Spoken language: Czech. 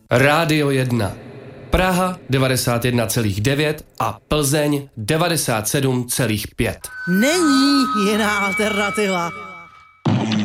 Rádio 1. Praha 91,9 a Plzeň 97,5. Není jiná alternativa.